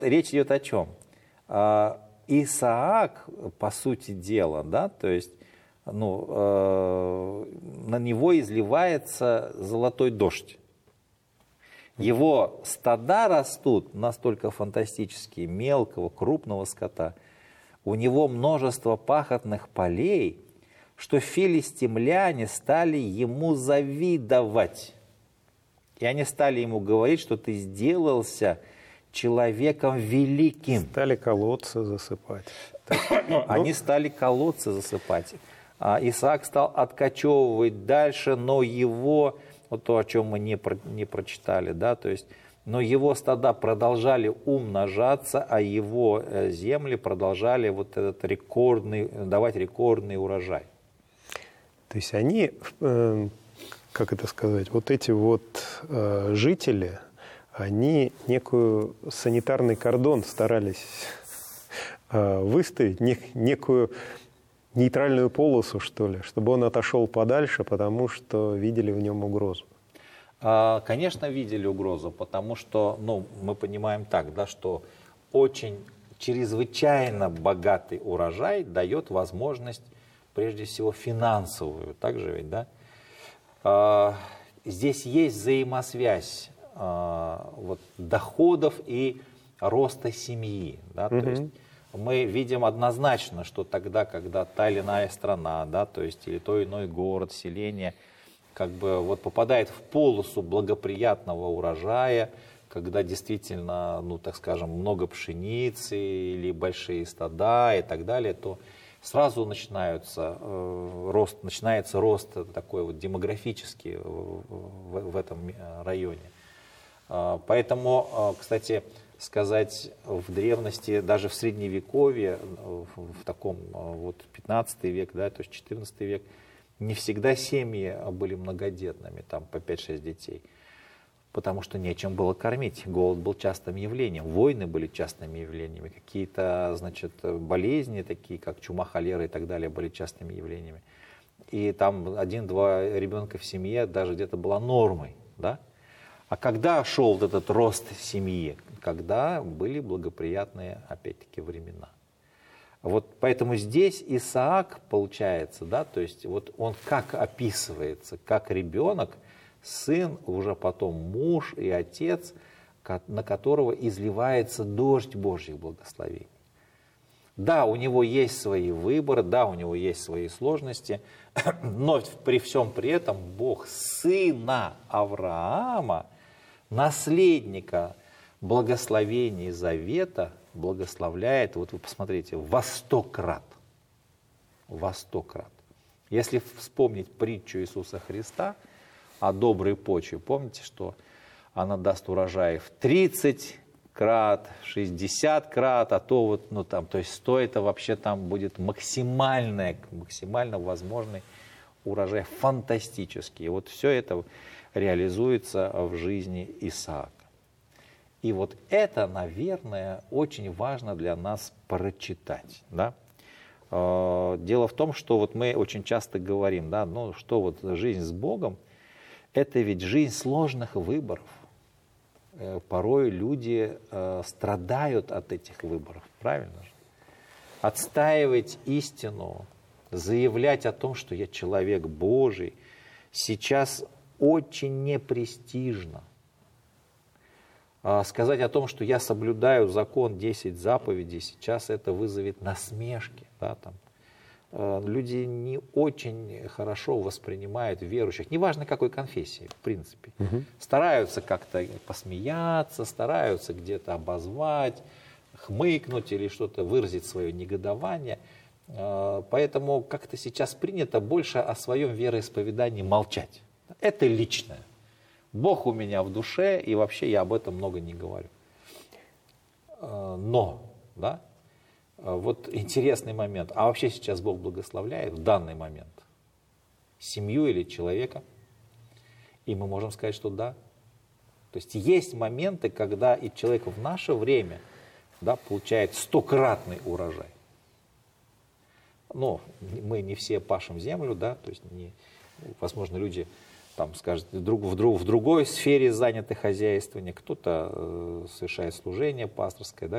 Речь идет о чем? Исаак, по сути дела, да, то есть на него изливается золотой дождь. Его стада растут настолько фантастические, мелкого, крупного скота. У него множество пахотных полей, что филистимляне стали ему завидовать. И они стали ему говорить, что ты сделался человеком великим. Стали колодцы засыпать. Они стали колодцы засыпать. Исаак стал откачевывать дальше, но его, вот то, о чем мы не прочитали, да, то есть, но его стада продолжали умножаться, а его земли продолжали вот этот давать рекордный урожай. То есть они, как это сказать, вот эти вот жители, они некую санитарный кордон старались выставить, некую нейтральную полосу, что ли, чтобы он отошел подальше, потому что видели в нем угрозу. Конечно, видели угрозу, потому что, мы понимаем так, да, что очень чрезвычайно богатый урожай дает возможность, прежде всего, финансовую. Так же ведь, да? Здесь есть взаимосвязь доходов и роста семьи. Да? То есть мы видим однозначно, что тогда, когда та или иная страна, да, то есть или то иной город, селение, как бы попадает в полосу благоприятного урожая, когда действительно, так скажем, много пшеницы или большие стада и так далее, то сразу начинается рост такой демографический в этом районе. Поэтому, кстати сказать, в древности, даже в Средневековье, в таком 15 век, да, то есть 14 век, не всегда семьи были многодетными, там по 5-6 детей, потому что нечем было кормить. Голод был частым явлением, войны были частыми явлениями, какие-то, болезни, такие как чума, холера и так далее, были частыми явлениями. И там 1-2 ребенка в семье даже где-то была нормой, да? А когда шел вот этот рост семьи? Когда были благоприятные, опять-таки, времена. Поэтому здесь Исаак, получается, да, то есть он как описывается, как ребенок, сын, уже потом муж и отец, на которого изливается дождь Божьих благословений. Да, у него есть свои выборы, да, у него есть свои сложности, но при всем при этом Бог сына Авраама, наследника благословений завета, благословляет, вы посмотрите, во 100 крат. Во 100 крат. Если вспомнить притчу Иисуса Христа о доброй почве, помните, что она даст урожай в 30 крат, 60 крат, а то то есть 100 это вообще там будет максимально возможный урожай, фантастический. И все это реализуется в жизни Исаака. И это, наверное, очень важно для нас прочитать. Да? Дело в том, что мы очень часто говорим, да, что жизнь с Богом, это ведь жизнь сложных выборов. Порой люди страдают от этих выборов, правильно же? Отстаивать истину, заявлять о том, что я человек Божий, сейчас очень непрестижно. Сказать о том, что я соблюдаю закон 10 заповедей, сейчас это вызовет насмешки. Да, люди не очень хорошо воспринимают верующих, неважно какой конфессии, в принципе. Стараются как-то посмеяться, стараются где-то обозвать, хмыкнуть или что-то выразить свое негодование. Поэтому как-то сейчас принято больше о своем вероисповедании молчать. Это личное. Бог у меня в душе, и вообще я об этом много не говорю. Но, да, интересный момент. А вообще сейчас Бог благословляет в данный момент семью или человека? И мы можем сказать, что да. То есть есть моменты, когда и человек в наше время, да, получает 100-кратный урожай. Но мы не все пашем землю, да, то есть возможно, люди скажет, в другой сфере заняты хозяйствование, кто-то совершает служение пасторское, да,